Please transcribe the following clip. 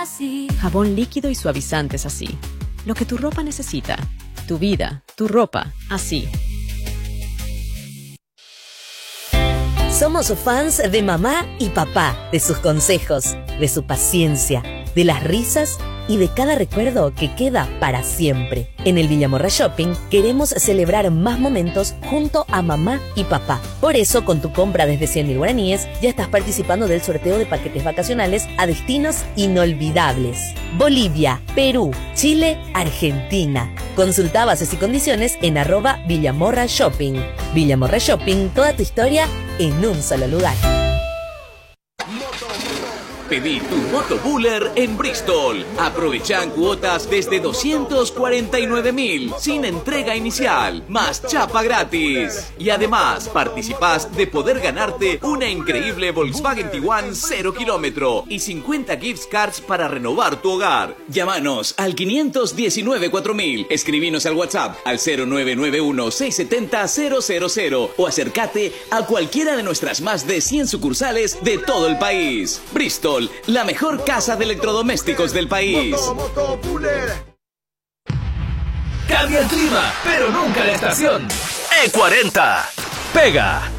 así. Jabón líquido y suavizantes así. Lo que tu ropa necesita. Tu vida, tu ropa, así. Somos fans de mamá y papá, de sus consejos, de su paciencia, de las risas y de cada recuerdo que queda para siempre. En el Villamorra Shopping queremos celebrar más momentos junto a mamá y papá. Por eso, con tu compra desde 100.000 guaraníes, ya estás participando del sorteo de paquetes vacacionales a destinos inolvidables. Bolivia, Perú, Chile, Argentina. Consulta bases y condiciones en @Villamorra Shopping. Villamorra Shopping, toda tu historia en un solo lugar. Pedí tu Moto Buller en Bristol. Aprovechan cuotas desde 249.000 sin entrega inicial, más chapa gratis. Y además participás de poder ganarte una increíble Volkswagen Tiguan 0 kilómetro y 50 gift cards para renovar tu hogar. Llámanos al 519-4000. Escribinos al WhatsApp al 0991-670-000 o acércate a cualquiera de nuestras más de 100 sucursales de todo el país. Bristol, la mejor casa de electrodomésticos del país. Moto Buller. Cambia el clima, pero nunca la estación. E40. Pega.